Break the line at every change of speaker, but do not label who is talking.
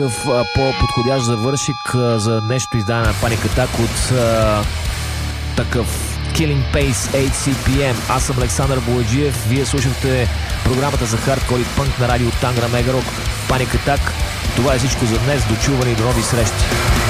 какъв по-подходящ завършик за нещо издание на Panic Attack от такъв Killing Pace 8CPM. Аз съм Александър Бояджиев. Вие слушахте програмата за хардкор и пънк на радио Тангра Мегарок Panic Attack. Това е всичко за днес. Дочуване и до нови срещи.